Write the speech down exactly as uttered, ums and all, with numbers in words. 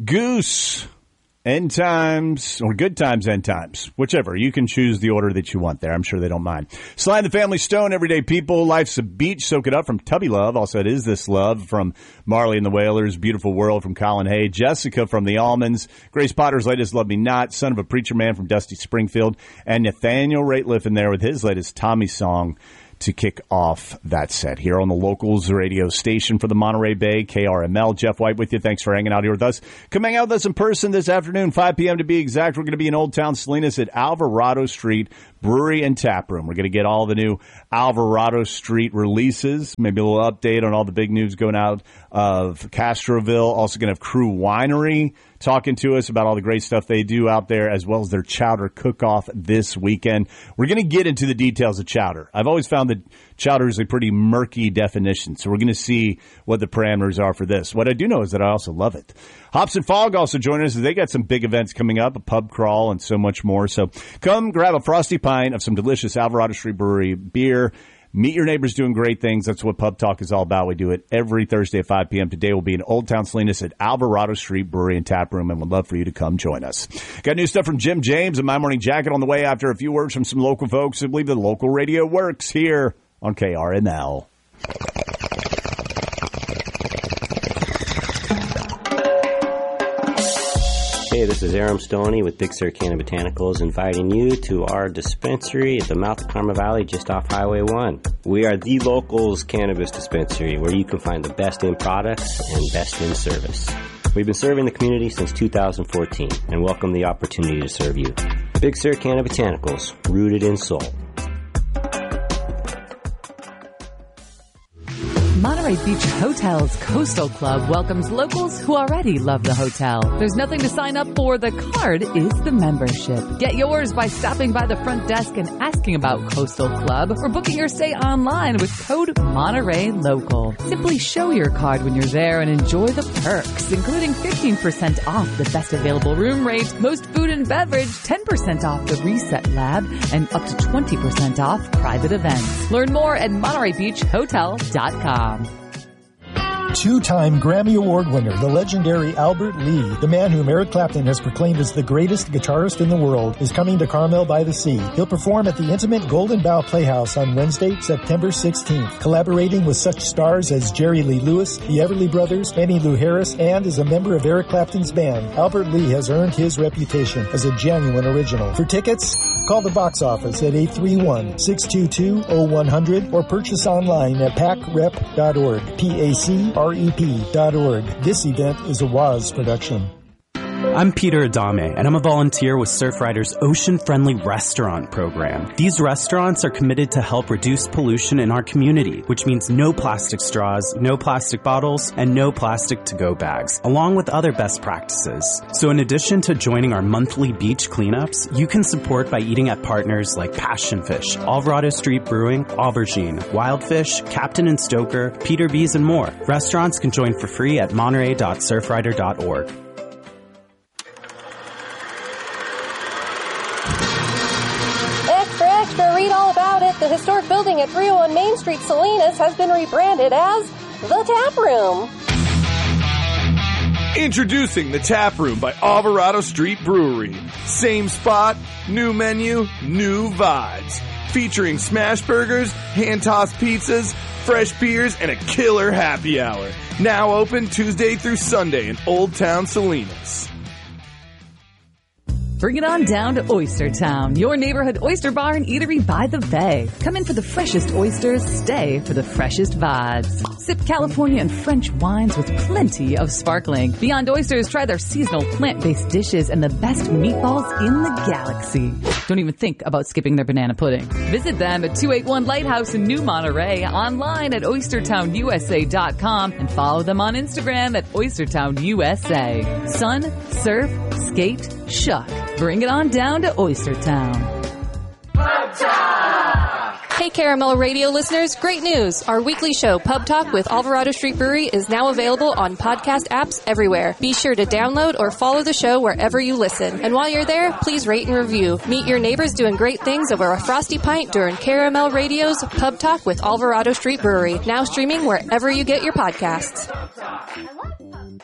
Goose. End times, or good times, end times, whichever. You can choose the order that you want there. I'm sure they don't mind. Slide the Family Stone, Everyday People, Life's a Beach, Soak It Up from Tubby Love. Also, It Is This Love from Marley and the Wailers, Beautiful World from Colin Hay, Jessica from the Almonds, Grace Potter's latest Love Me Not, Son of a Preacher Man from Dusty Springfield, and Nathaniel Rateliff in there with his latest Tommy song to kick off that set here on the Locals radio station for the Monterey Bay, K R M L. Jeff White with you. Thanks for hanging out here with us. Come hang out with us in person this afternoon, five p.m. to be exact. We're going to be in Old Town Salinas at Alvarado Street Brewery and Tap Room. We're going to get all the new Alvarado Street releases, maybe a little update on all the big news going out of Castroville. Also going to have Crew Winery talking to us about all the great stuff they do out there, as well as their chowder cook-off this weekend. We're going to get into the details of chowder. I've always found that chowder is a pretty murky definition, so we're going to see what the parameters are for this. What I do know is that I also love it. Hops and Fog also join us. They got some big events coming up, a pub crawl, and so much more. So come grab a frosty pint of some delicious Alvarado Street Brewery beer. Meet your neighbors doing great things. That's what Pub Talk is all about. We do it every Thursday at five p.m. Today we'll be in Old Town Salinas at Alvarado Street Brewery and Tap Room, and we'd love for you to come join us. Got new stuff from Jim James and My Morning Jacket on the way after a few words from some local folks who believe the local radio works here on K R M L. Hey, this is Aram Stoney with Big Sur Canna Botanicals, inviting you to our dispensary at the mouth of Karma Valley just off Highway one. We are the Locals cannabis dispensary where you can find the best in products and best in service. We've been serving the community since two thousand fourteen and welcome the opportunity to serve you. Big Sur Canna Botanicals, rooted in soul. Monterey Beach Hotel's Coastal Club welcomes locals who already love the hotel. There's nothing to sign up for. The card is the membership. Get yours by stopping by the front desk and asking about Coastal Club or booking your stay online with code Monterey Local. Simply show your card when you're there and enjoy the perks, including fifteen percent off the best available room rate, most food and beverage, ten percent off the Reset Lab, and up to twenty percent off private events. Learn more at Monterey Beach Hotel dot com. Two-time Grammy Award winner, the legendary Albert Lee, the man whom Eric Clapton has proclaimed as the greatest guitarist in the world, is coming to Carmel by the Sea. He'll perform at the intimate Golden Bough Playhouse on Wednesday, September sixteenth, collaborating with such stars as Jerry Lee Lewis, the Everly Brothers, Emmylou Harris, and as a member of Eric Clapton's band. Albert Lee has earned his reputation as a genuine original. For tickets, call the box office at eight three one, six two two, zero one zero zero or purchase online at pac rep dot org. P A C R E P dot org. This event is a W A Z production. I'm Peter Adame, and I'm a volunteer with Surfrider's Ocean-Friendly Restaurant program. These restaurants are committed to help reduce pollution in our community, which means no plastic straws, no plastic bottles, and no plastic to-go bags, along with other best practices. So in addition to joining our monthly beach cleanups, you can support by eating at partners like Passion Fish, Alvarado Street Brewing, Aubergine, Wildfish, Captain and Stoker, Peter B's, and more. Restaurants can join for free at monterey dot surfrider dot org. Read all about it. The historic building at three oh one Main Street, Salinas, has been rebranded as The Tap Room. Introducing The Tap Room by Alvarado Street Brewery. Same spot, new menu, new vibes. Featuring smash burgers, hand-tossed pizzas, fresh beers, and a killer happy hour. Now open Tuesday through Sunday in Old Town Salinas. Bring it on down to Oyster Town, your neighborhood oyster bar and eatery by the bay. Come in for the freshest oysters, stay for the freshest vibes. Sip California and French wines with plenty of sparkling. Beyond Oysters, try their seasonal plant-based dishes and the best meatballs in the galaxy. Don't even think about skipping their banana pudding. Visit them at two eighty-one Lighthouse in New Monterey, online at oyster town u s a dot com, and follow them on Instagram at oyster town u s a. Sun, surf, skate, shuck. Bring it on down to Oyster Town. Pub Talk! Hey, Caramel Radio listeners, great news. Our weekly show, Pub Talk with Alvarado Street Brewery, is now available on podcast apps everywhere. Be sure to download or follow the show wherever you listen. And while you're there, please rate and review. Meet your neighbors doing great things over a frosty pint during Caramel Radio's Pub Talk with Alvarado Street Brewery, now streaming wherever you get your podcasts.